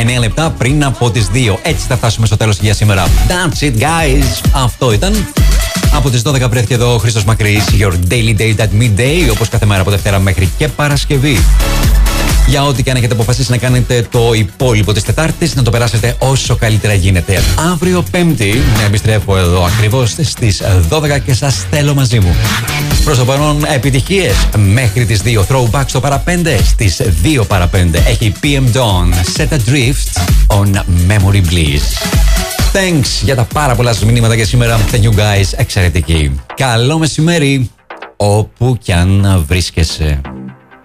9 λεπτά πριν από τις 2. Έτσι θα φτάσουμε στο τέλος για σήμερα. That's it, guys. Αυτό ήταν. Από τις 12 βρέθηκε εδώ ο Χρήστος Μακρύς. Your daily date at midday. Όπως κάθε μέρα από Δευτέρα μέχρι και Παρασκευή. Για ό,τι και αν έχετε αποφασίσει να κάνετε το υπόλοιπο της Τετάρτης, να το περάσετε όσο καλύτερα γίνεται. Αύριο Πέμπτη να επιστρέφω εδώ ακριβώς στις 12 και σας θέλω μαζί μου. Προς το παρόν, επιτυχίες μέχρι τις 2. Throwback στο παραπέντε στις 2 παραπέντε. Έχει PM Dawn, Set Adrift on Memory Bliss. Thanks για τα πάρα πολλά σας μηνύματα για σήμερα. Thank you guys, εξαιρετικοί. Καλό μεσημέρι, όπου κι αν βρίσκεσαι.